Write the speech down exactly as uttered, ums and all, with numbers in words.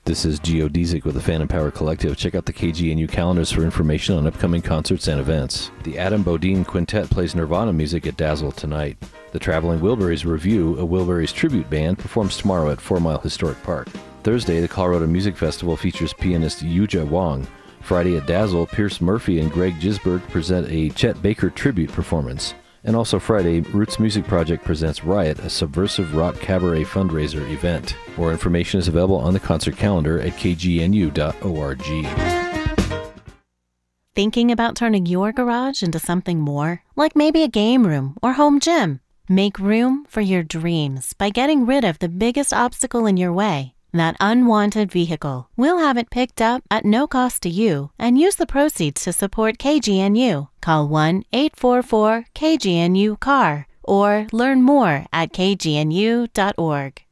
This is Geodesic with the Phantom Power Collective. Check out the K G N U calendars for information on upcoming concerts and events. The Adam Bodine Quintet plays Nirvana music at Dazzle tonight. The Traveling Wilburys Review, a Wilburys tribute band, performs tomorrow at Four Mile Historic Park. Thursday, the Colorado Music Festival features pianist Yuja Wong. Friday at Dazzle, Pierce Murphy and Greg Gisberg present a Chet Baker tribute performance. And also Friday, Roots Music Project presents Riot, a subversive rock cabaret fundraiser event. More information is available on the concert calendar at k g n u dot org. Thinking about turning your garage into something more? Like maybe a game room or home gym? Make room for your dreams by getting rid of the biggest obstacle in your way, that unwanted vehicle. We'll have it picked up at no cost to you and use the proceeds to support K G N U. Call one eight four four K G N U C A R or learn more at k g n u dot org.